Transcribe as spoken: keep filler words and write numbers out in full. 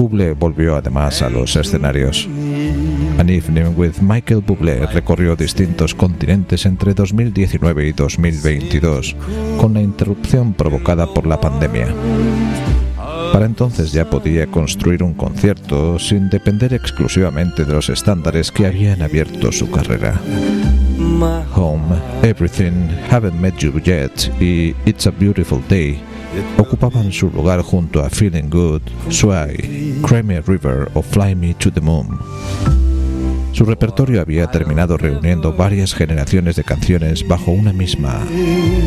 Bublé volvió además a los escenarios. An Evening with Michael Bublé recorrió distintos continentes entre dos mil diecinueve y dos mil veintidós, con la interrupción provocada por la pandemia. Para entonces ya podía construir un concierto sin depender exclusivamente de los estándares que habían abierto su carrera. Home, Everything, Haven't Met You Yet y It's a Beautiful Day ocupaban su lugar junto a Feeling Good, Sway, Cry Me a River o Fly Me to the Moon. Su repertorio había terminado reuniendo varias generaciones de canciones bajo una misma